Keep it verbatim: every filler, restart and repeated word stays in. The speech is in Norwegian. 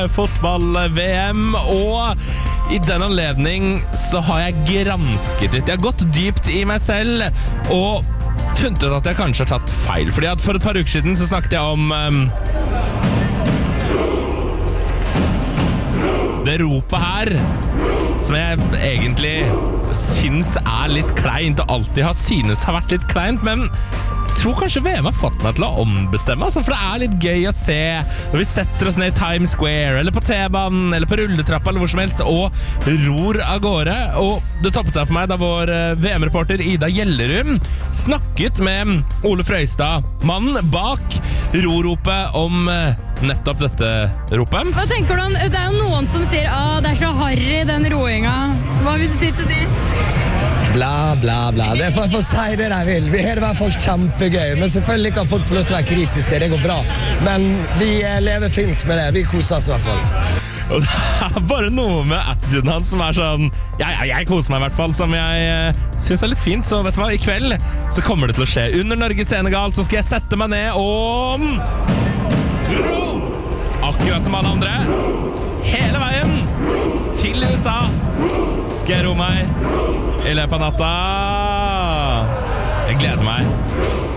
fotball-V M, og i den anledning så har jeg gransket litt. Jeg har gått dypt i meg selv og funnet ut at jeg kanskje har tatt feil. Fordi at for et par uker siden så snakket jeg om um, det ropet her, som jeg egentlig synes er litt kleint, og alltid har synes har vært litt kleint, men jeg tror kanskje V M har fått meg til å ombestemme, altså, for det er litt gøy å se når vi setter oss ned i Times Square, eller på T-banen, eller på rulletrappa, eller hvor som helst, og ror av gårde. Og det toppet seg for meg da vår V M-reporter Ida Gjellerum snakket med Ole Frøystad, mannen bak roropet, om nettopp dette ropet. Hva tenker du om, det er jo noen som sier ah, det er så harry den roinga. Hva vil du si til de? Bla, bla, bla. Det er for å få si det de vil. Vi har det i hvert fall kjempegøy, men selvfølgelig kan folk få lov til å være kritiske. Det går bra. Men vi lever fint med det. Vi koser oss i hvert fall. Og det er bare noe med attituden hans som er sånn ja, ja, jeg koser meg i hvert fall, som jeg eh, synes er litt fint. Så vet du hva, i kveld så kommer det til å skje. Under Norge-Senegal så skal jeg sette meg ned og akkurat som alle andre hele veien til U S A skal jeg ro meg i løpet av natta. Jeg gleder meg.